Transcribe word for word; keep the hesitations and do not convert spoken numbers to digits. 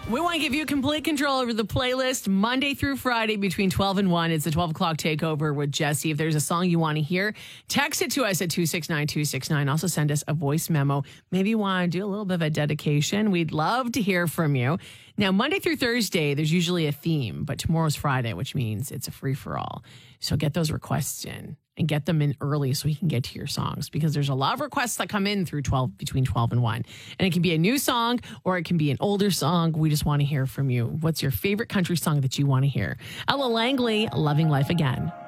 We want to give you complete control over the playlist Monday through Friday between twelve and one. It's the twelve o'clock takeover with Jesse. If there's a song you want to hear, text it to us at two six nine two six nine. Also send us a voice memo. Maybe you want to do a little bit of a dedication. We'd love to hear from you. Now, Monday through Thursday, there's usually a theme, but tomorrow's Friday, which means it's a free-for-all. So get those requests in and get them in early so we can get to your songs, because there's a lot of requests that come in through twelve, between twelve and one. And it can be a new song or it can be an older song. We just want to hear from you. What's your favorite country song that you want to hear? Ella Langley, Loving Life Again.